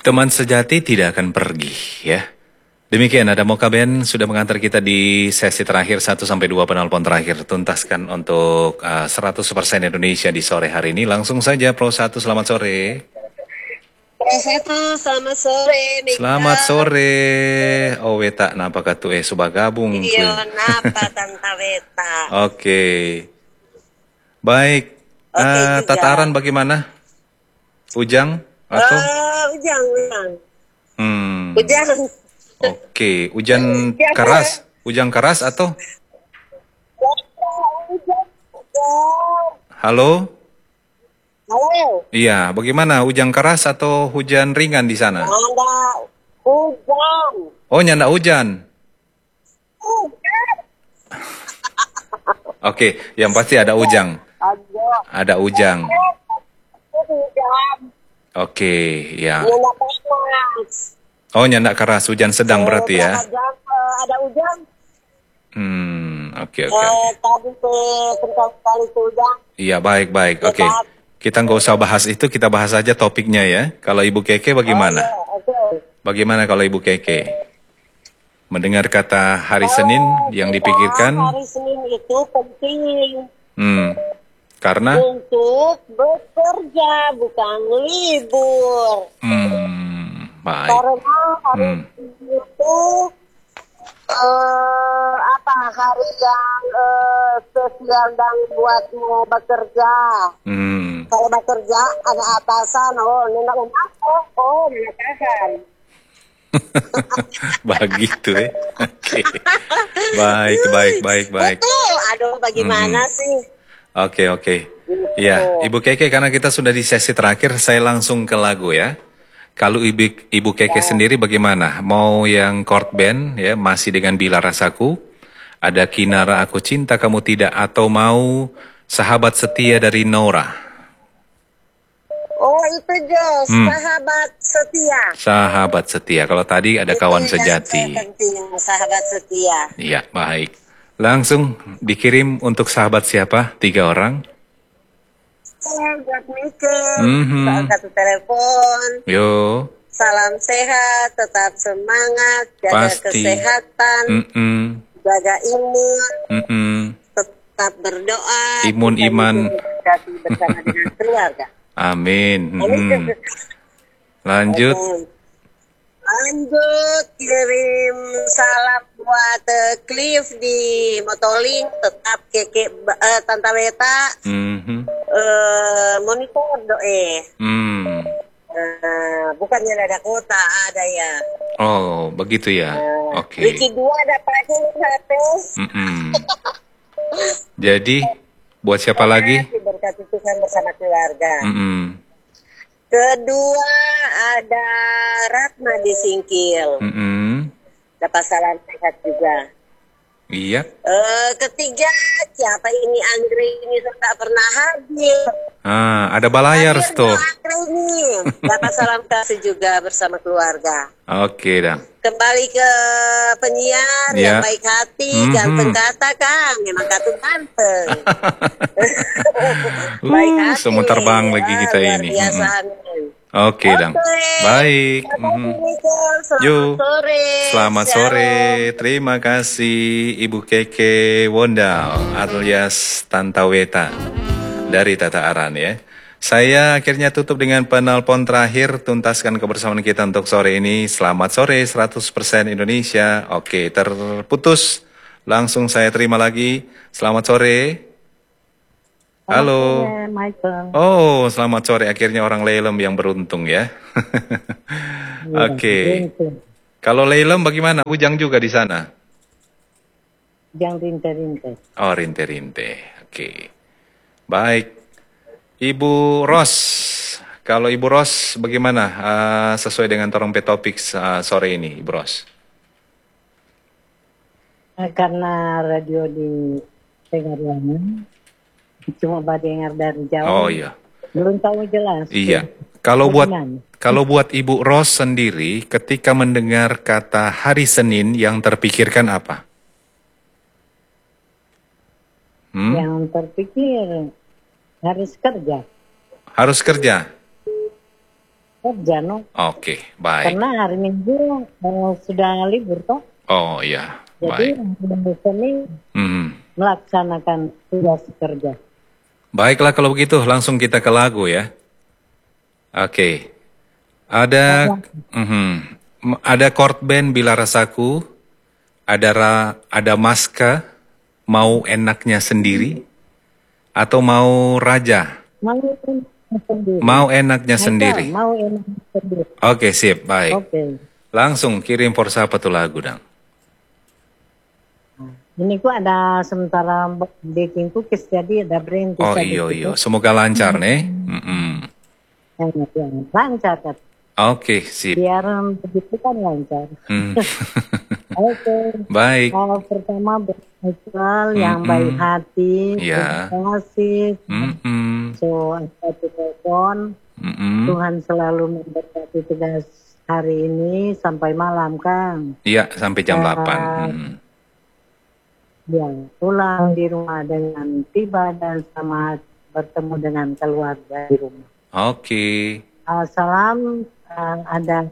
Teman sejati tidak akan pergi, ya. Demikian, ada Moka Band sudah mengantar kita di sesi terakhir 1-2 penelpon terakhir. Tuntaskan untuk 100% Indonesia di sore hari ini. Langsung saja Pro 1, selamat sore. Pro 1, selamat sore. Mika. Selamat sore. Oh Weta, napa katu sudah gabung? Iya, napa Tanta Weta. Oke. Baik. Tataran bagaimana? Ujang atau? Ujang. Ujang. Oke, hujan keras. Hujan keras atau? Halo? Halo. Iya, bagaimana? Hujan keras atau hujan ringan di sana? Ada hujan. Oh, nyanda hujan. Oke, yang pasti ada ujang. Ada ujang. Oke, ya. Oh, nyanda keras, hujan sedang berarti ya? Ada hujan. Oke. Tadi kencang sekali hujan. Iya, baik. Oke. Kita nggak usah bahas itu, kita bahas aja topiknya ya. Kalau Ibu Keke bagaimana? Bagaimana kalau Ibu Keke? Mendengar kata hari Senin yang dipikirkan? Hari Senin itu penting. Karena? Untuk bekerja, bukan libur. Baik. Karena hari itu hari yang spesial dan buat mau bekerja. Kalau bekerja ada atasan, nenek atasan. Begitu ya. Oke. Baik. Betul. Aduh, bagaimana sih? Oke. Ya, Ibu Keke, karena kita sudah di sesi terakhir, saya langsung ke lagu ya. Kalau Ibu Keke sendiri bagaimana? Mau yang chord band ya, masih dengan Bila Rasaku, ada Kinara Aku Cinta Kamu Tidak, atau mau Sahabat Setia dari Nora? Oh, itu Jos, Sahabat Setia. Sahabat Setia. Kalau tadi ada Kawan Sejati. Penting, Sahabat Setia. Iya, baik. Langsung dikirim untuk sahabat siapa? 3 orang. Buat Mika, satu telepon. Yo. Salam sehat, tetap semangat, jaga kesehatan, jaga imun, tetap berdoa, imun iman, bersama dengan keluarga. Amin. Lanjut, kirim salam buat Cliff di Motoling, tetap Keke Tanta Weta, monitor doe. Bukannya ada kota, ada ya. Oh, begitu ya. Oke. Wiki 2 dapat satu. Jadi, buat siapa lagi? Diberkati Tuhan bersama keluarga. Kedua ada Ratna di Singkil. Dapat salam sehat juga. Iya. Ketiga, siapa ini Andre ini tak pernah hadir. Ada balayar tuh. Dapat salam kasih juga bersama keluarga. Oke dah. Kembali ke penyiar yang baik hati, ganteng kata Kang, memang kata ganteng. Baik hati. Semua terbang lagi kita ini. Oke, Dang. Baik. Yuk. Selamat sore. Terima kasih Ibu Keke Wondal alias Tanta Weta dari Tata Aran ya. Saya akhirnya tutup dengan penelpon terakhir, tuntaskan kebersamaan kita untuk sore ini. Selamat sore 100% Indonesia. Oke, terputus. Langsung saya terima lagi. Selamat sore. Halo. Michael. Oh, selamat sore. Akhirnya orang Leilem yang beruntung ya. Oke. Kalau Leilem bagaimana? Ujang juga di sana? Ujang rinte-rinte. Oh, rinte-rinte. Oke. Baik. Ibu Ros. Kalau Ibu Ros bagaimana? Sesuai dengan Trompet Topics sore ini, Ibu Ros. Karena radio di Tengaruangan. Cuma dengar dari jauh. Oh iya. Belum tahu jelas. Iya. Kalau buat Ibu Ros sendiri, ketika mendengar kata hari Senin, yang terpikirkan apa? Yang terpikir harus kerja. Harus kerja. kerja, no. Oke, baik. Karena hari Minggu sudah libur, toh. Oh iya, Jadi baik. Senin melaksanakan tugas kerja. Baiklah kalau begitu, langsung kita ke lagu ya. Oke. Ada chord band Bila Rasaku, ada Maska, Mau Enaknya Sendiri, atau mau Raja? Mau Enaknya Sendiri. Mau enaknya sendiri. Oke, sip, baik. Oke. Langsung kirim for siapa tuh lagu, Dang? Ini ku ada sementara baking cookies, jadi ada berhenti. Oh iya, semoga lancar nih. Lancar kan. Oke, sip. Biar begitu kan lancar. Oke. Baik. Pertama berhasil yang baik hati, Ya. terima kasih. So, satu telepon. Tuhan selalu memberkati tugas hari ini sampai malam, Kang. Iya, sampai jam 8. Ya, pulang di rumah dengan tiba dan selamat bertemu dengan keluarga di rumah. Oke. Salam ada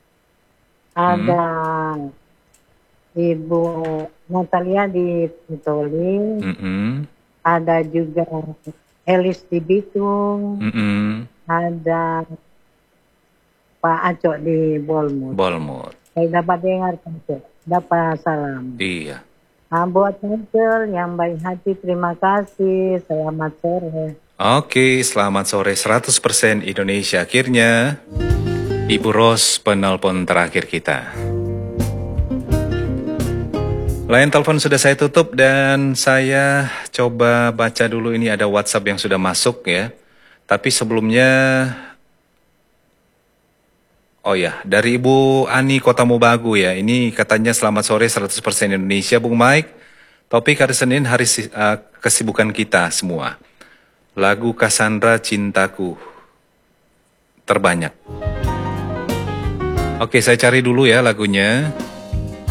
Ibu Natalia di Pitoli, ada juga Elis di Bitung, ada Pak Acok di Bolmut. Saya dapat dengar Acok, dapat salam. Iya. Buat Michael yang baik hati, terima kasih. Selamat sore. Oke, selamat sore 100% Indonesia. Akhirnya, Ibu Ros penelpon terakhir kita. Line telepon sudah saya tutup dan saya coba baca dulu, ini ada WhatsApp yang sudah masuk ya. Tapi sebelumnya, oh ya, dari Ibu Ani Kota Mobagu ya. Ini katanya selamat sore 100% Indonesia, Bung Mike. Topik hari Senin, hari kesibukan kita semua. Lagu Cassandra Cintaku terbanyak. Oke, saya cari dulu ya lagunya.